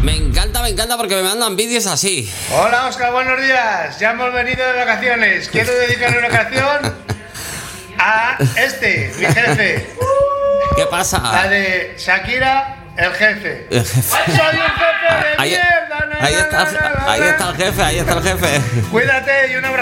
Me encanta porque me mandan vídeos así. Hola Óscar, buenos días. Ya hemos venido de vacaciones. Quiero dedicarle una canción a mi jefe. ¿Qué pasa? La de Shakira, el jefe. Soy un jefe de mierda. Ahí está el jefe, ahí está el jefe. Cuídate y un abrazo.